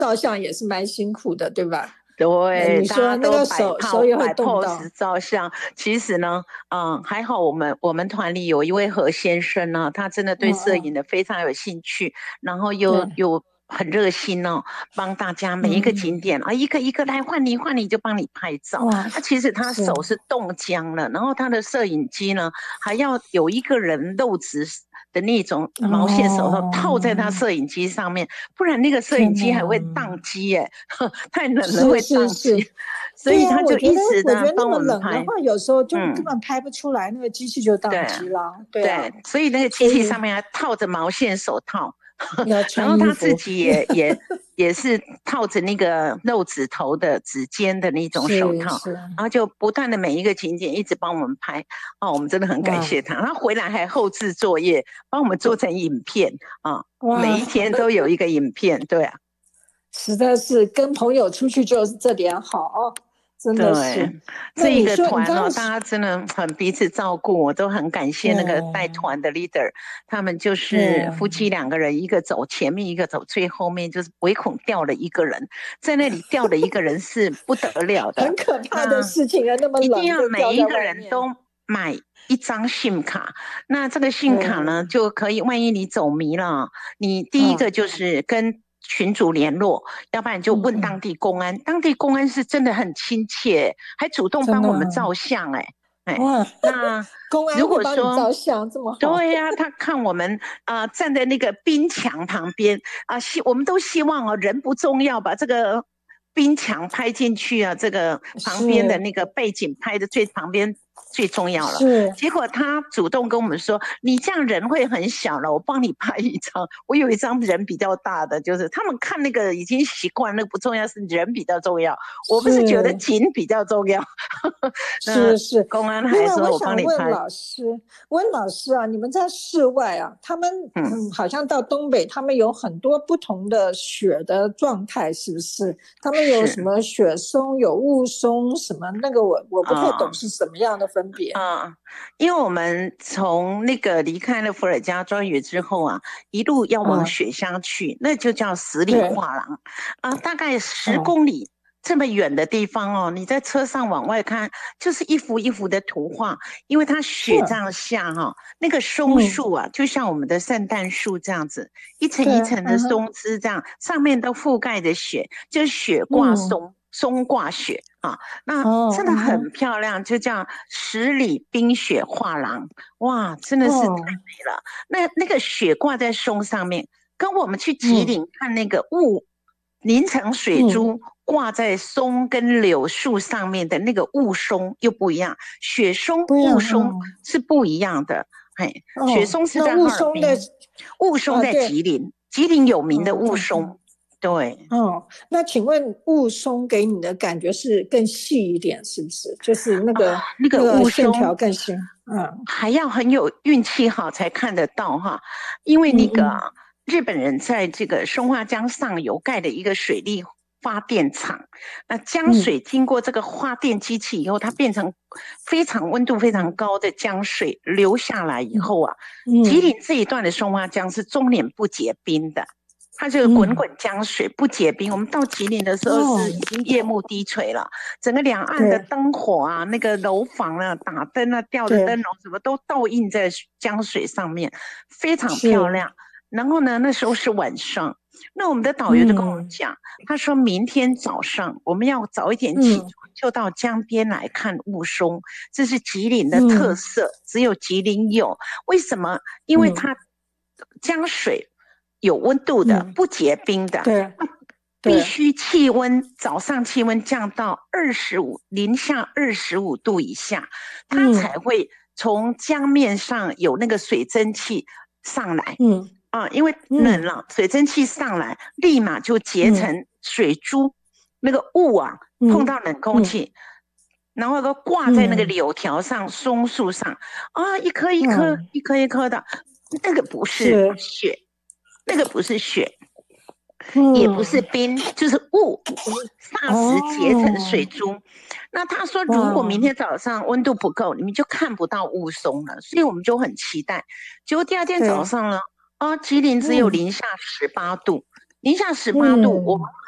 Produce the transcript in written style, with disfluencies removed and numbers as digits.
照相也是蛮辛苦的，对吧？ 对， 你说那个手也会动到。 摆 pose 照相，其实呢，还好我们团里有一位何先生呢，他真的对摄影的非常有兴趣，然后又很热心哦，帮大家每一个景点一个一个来换你就帮你拍照。其实他手是冻僵了，然后他的摄影机呢还要有一个人露指的那种毛线手套套在他摄影机上面，不然那个摄影机还会宕机耶，太冷了会宕机，所以他就一直的帮我们拍。 那么冷的话，有时候就根本拍不出来，那个机器就宕机了。 对，所以那个机器上面还套着毛线手套。然后他自己也是套着那个露指头的指尖的那种手套，然后就不断的每一个景点一直帮我们拍。我们真的很感谢他。他回来还后置作业，帮我们做成影片每一天都有一个影片。对啊， 实在是跟朋友出去就是这点好真的是。 这一个团大家真的很彼此照顾，我都很感谢那个带团的 leader， 他们就是夫妻2个人，一个走前面，一个走最后面，就是唯恐掉了一个人，在那里掉了一个人是不得了的， 很可怕的事情那么冷， 一定要每一个人都买一张信卡，那这个信卡呢就可以，万一你走迷了，你第一个就是跟群组联络，要不然就问当地公安，当地公安是真的很亲切，还主动帮我们照相那公安会帮你照相这么好？ 对呀，他看我们站在那个冰墙旁边我们都希望人不重要，把这个冰墙拍进去这个旁边的那个背景拍的最旁边最重要了。结果他主动跟我们说，你这样人会很小了，我帮你拍一张。我有一张人比较大的，就是他们看那个已经习惯，那个不重要，是人比较重要。我们是觉得景比较重要。 是公安还说我帮你拍。 问老师你们在室外他们好像到东北，他们有很多不同的雪的状态，是不是？他们有什么雪松，有雾凇，什么那个我不太懂是什么样的分别。 因为我们从那个离开了伏尔加庄园之后一路要往雪乡去，那就叫十里画廊大概10公里这么远的地方你在车上往外看，就是一幅一幅的图画，因为它雪这样下那个松树就像我们的圣诞树这样子，一层一层的松枝这样，上面都覆盖着雪，就是雪挂松，松挂雪那真的很漂亮，就叫10里冰雪画廊。哇，真的是太美了。那个雪挂在松上面，跟我们去吉林看那个雾淋成水珠挂在松跟柳树上面的那个雾凇又不一样，雪松雾凇是不一样的。雪松是在哈尔滨，雾凇在吉林，吉林有名的雾凇。对， 那请问雾凇给你的感觉是更细一点，是不是？就是那个雾线条更细， 还要很有运气好才看得到因为那个日本人在这个松花江上游盖的一个水力发电厂，那江水经过这个发电机器以后，它变成温度非常高的江水流下来以后吉林这一段的松花江是终年不结冰的。它这个滚滚江水不结冰，我们到吉林的时候是已经夜幕低垂了，整个两岸的灯火那个楼房打灯吊的灯笼什么都倒映在江水上面，非常漂亮。然后呢，那时候是晚上，那我们的导游就跟我们讲，他说明天早上我们要早一点起床，就到江边来看雾凇，这是吉林的特色，只有吉林有。为什么？因为它江水有温度的，不结冰的，必须早上气温降到零下25度以下，它才会从江面上有那个水蒸气上来。因为冷了，水蒸气上来，立马就结成水珠，那个雾碰到冷空气，然后都挂在那个柳条上、松树上一颗一颗、一颗一颗的，那个不是雪。那个不是雪，也不是冰，就是雾，霎时结成水珠。那他说，如果明天早上温度不够，你们就看不到雾凇了。所以我们就很期待。结果第二天早上呢，吉林只有零下18度，零下18度，我们